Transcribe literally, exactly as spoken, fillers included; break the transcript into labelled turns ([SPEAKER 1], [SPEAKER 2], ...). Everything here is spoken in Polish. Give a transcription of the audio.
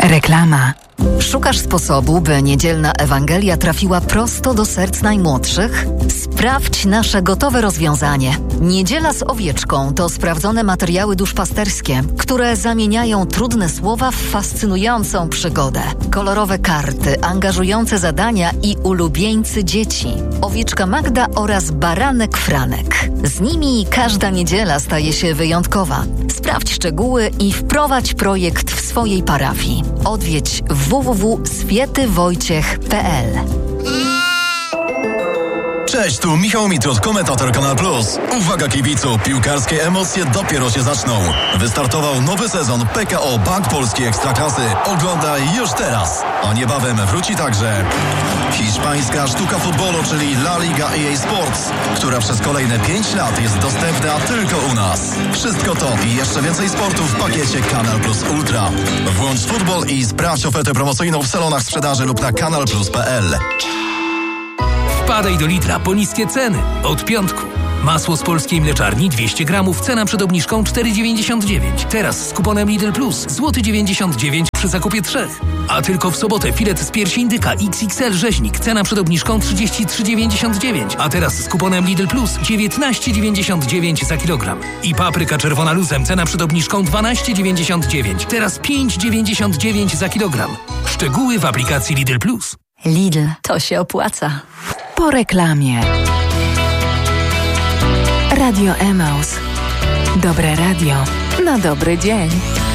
[SPEAKER 1] Reklama. Szukasz sposobu, by niedzielna Ewangelia trafiła prosto do serc najmłodszych? Sprawdź nasze gotowe rozwiązanie. Niedziela z owieczką to sprawdzone materiały duszpasterskie, które zamieniają trudne słowa w fascynującą przygodę. Kolorowe karty, angażujące zadania i ulubieńcy dzieci. Owieczka Magda oraz baranek Franek. Z nimi każda niedziela staje się wyjątkowa. Sprawdź szczegóły i wprowadź projekt w swojej parafii. Odwiedź w w w kropka swięty wojciech kropka p l.
[SPEAKER 2] Cześć, tu Michał Mitrot, komentator Kanal Plus. Uwaga kibicu, piłkarskie emocje dopiero się zaczną. Wystartował nowy sezon P K O Bank Polski Ekstraklasy. Oglądaj już teraz. A niebawem wróci także hiszpańska sztuka futbolu, czyli La Liga E A Sports, która przez kolejne pięć lat jest dostępna tylko u nas. Wszystko to i jeszcze więcej sportu w pakiecie Kanal Plus Ultra. Włącz futbol i sprawdź ofertę promocyjną w salonach sprzedaży lub na kanal plus kropka p l.
[SPEAKER 3] Wpadaj do Lidla po niskie ceny. Od piątku. Masło z polskiej mleczarni dwieście gramów, cena przed obniżką cztery dziewięćdziesiąt dziewięć. Teraz z kuponem Lidl Plus złoty dziewięćdziesiąt dziewięć przy zakupie trzech. A tylko w sobotę filet z piersi indyka X X L rzeźnik, cena przed obniżką trzydzieści trzy dziewięćdziesiąt dziewięć. A teraz z kuponem Lidl Plus dziewiętnaście dziewięćdziesiąt dziewięć za kilogram. I papryka czerwona luzem, cena przed obniżką dwanaście dziewięćdziesiąt dziewięć. Teraz pięć dziewięćdziesiąt dziewięć za kilogram. Szczegóły w aplikacji Lidl Plus.
[SPEAKER 1] Lidl, to się opłaca. Po reklamie. Radio Emaus. Dobre radio na dobry dzień.